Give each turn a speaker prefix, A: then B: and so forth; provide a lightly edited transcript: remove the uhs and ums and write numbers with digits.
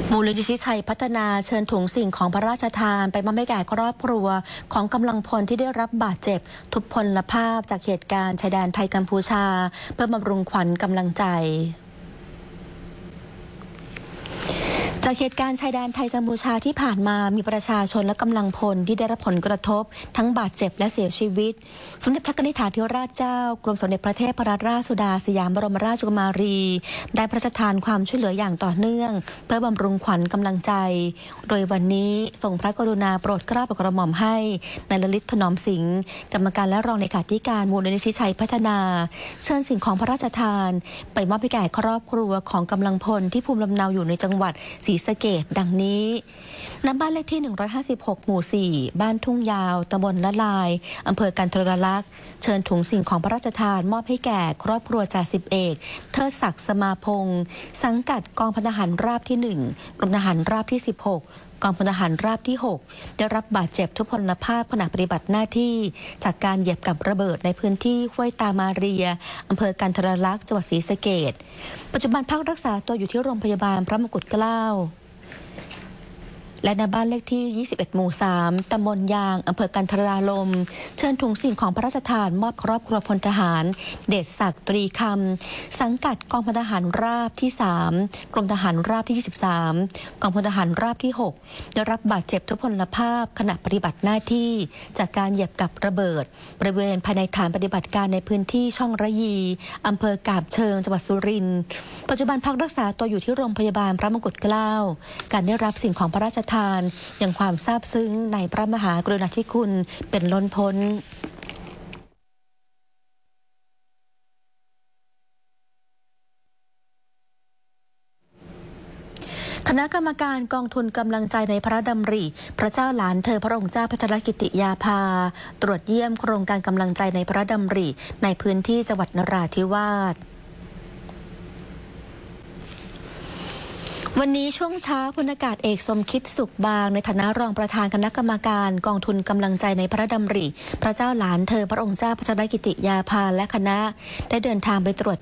A: มูลนิธิชัยพัฒนาเชิญถุงสิ่งของพระราชทานไปมอบให้แก่ครอบครัวของกำลังพลที่ได้รับบาดเจ็บทุพพลภาพจากเหตุการณ์ชายแดนไทยกัมพูชาเพื่อบำรุงขวัญกำลังใจจากเหตุการณ์ชายแดนไทยกัมพูชาที่ผ่านมามีประชาชนและกำลังพลที่ได้รับผลกระทบทั้งบาดเจ็บและเสียชีวิตสมเด็จพระนิธิธิราชเจ้ากรมสมเด็จพระเทพรัตนราชสุดาสยามบรมราชกุมารีได้พระราชทานความช่วยเหลืออย่างต่อเนื่องเพื่อบำรุงขวัญกำลังใจโดยวันนี้ทรงพระกรุณาโปรดเกล้าโปรดกระหม่อมให้นายลลิตถนอมสิงห์กรรมการและรองเลขาธิการมูลนิธิชัยพัฒนาเชิญสิ่งของพระราชทานไปมอบให้แก่ครอบครัวของกำลังพลที่ภูมิลำเนาอยู่ในจังหวัดศรีสะเกษดังนี้ณบ้านเลขที่156หมู่4บ้านทุ่งยาวตำบลละลายอำเภอกันทรลักษณ์เชิญถุงสิ่งของพระราชทานมอบให้แก่ครอบครัวจ่าสิบเอกเทิดศักดิ์สมาพงศ์สังกัดกองพลทหารราบที่1กรมทหารราบที่16กองพลทหารราบที่6ได้รับบาดเจ็บทุพพลภาพขณะปฏิบัติหน้าที่จากการเหยียบกับระเบิดในพื้นที่ห้วยตามาเรียอำเภอกันทรลักษณ์จังหวัดศรีสะเกษปัจจุบันพักรักษาตัวอยู่ที่โรงพยาบาลพระมงกุฎเกล้าและณบ้านเลขที่21หมู่3ตำบลยางอำเภอกันทราลมเชิญถุงสิ่งของพระราชทานมอบครอบครัวพลทหารเดชศักดิ์ตรีคำสังกัดกองพลทหารราบที่3กรมทหารราบที่23กองพลทหารราบที่6ได้รับบาดเจ็บทุพพลภาพขณะปฏิบัติหน้าที่จากการเหยียบกับระเบิดบริเวณภายในฐานปฏิบัติการในพื้นที่ช่องระยีอำเภอกาบเชิงจังหวัดสุรินทร์ปัจจุบันพักรักษาตัวอยู่ที่โรงพยาบาลพระมงกุฎเกล้าการได้รับสิ่งของพระราชทานยังความซาบซึ้งในพระมหากรุณาธิคุณเป็นล้นพ้นคณะกรรมการกองทุนกำลังใจในพระดำริพระเจ้าหลานเธอพระองค์เจ้าพัชรกิติยาภาตรวจเยี่ยมโครงการกำลังใจในพระดำริในพื้นที่จังหวัดนราธิวาสวันนี้ช่วงเช้าพลอากาศเอกสมคิดสุขบางในฐานะรองประธานคณะกรรมการกองทุนกำลังใจในพระดำริพระเจ้าหลานเธอพระองค์เจ้าพัชรกิติยาภาและคณะได้เดินทางไปตรวจ